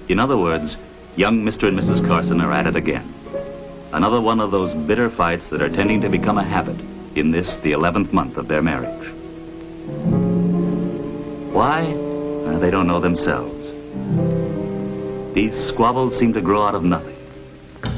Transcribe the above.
In other words, young Mr. and Mrs. Carson are at it again. Another one of those bitter fights that are tending to become a habit in this, the 11th month of their marriage. Why? They don't know themselves. These squabbles seem to grow out of nothing.